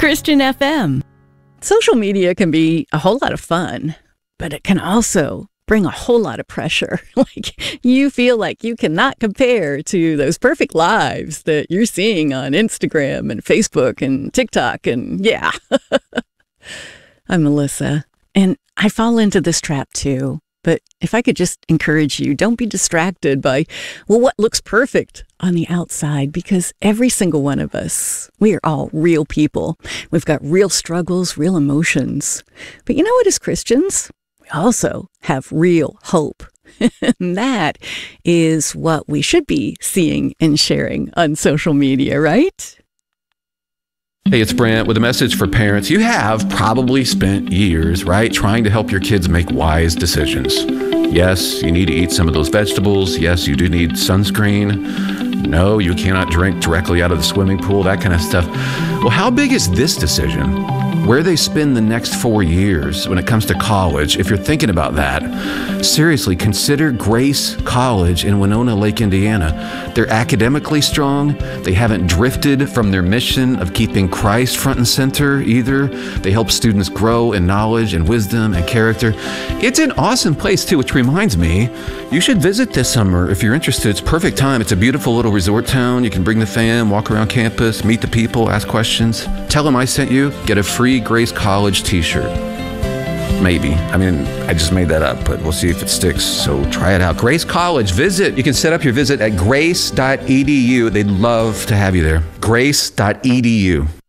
Christian FM. Social media can be a whole lot of fun, but it can also bring a whole lot of pressure. Like, you feel like you cannot compare to those perfect lives that you're seeing on Instagram and Facebook and TikTok. And yeah, I'm Melissa, and I fall into this trap too. But if I could just encourage you, don't be distracted by, what looks perfect on the outside, because every single one of us, we are all real people. We've got real struggles, real emotions. But you know what, as Christians, we also have real hope. And that is what we should be seeing and sharing on social media, right? Hey, it's Brent with a message for parents. You have probably spent years, right, trying to help your kids make wise decisions. Yes, you need to eat some of those vegetables. Yes, you do need sunscreen. No, you cannot drink directly out of the swimming pool, that kind of stuff. Well, how big is this decision? Where they spend the next 4 years when it comes to college? If you're thinking about that, seriously, consider Grace College in Winona Lake, Indiana. They're academically strong. They haven't drifted from their mission of keeping Christ front and center either. They help students grow in knowledge and wisdom and character. It's an awesome place too, which reminds me, you should visit this summer if you're interested. It's perfect time. It's a beautiful little resort town. You can bring the fam, walk around campus, meet the people, ask questions. Tell them I sent you. Get a free Grace College t-shirt. Maybe. I mean, I just made that up, but we'll see if it sticks. So try it out. Grace College, visit. You can set up your visit at grace.edu. They'd love to have you there. Grace.edu.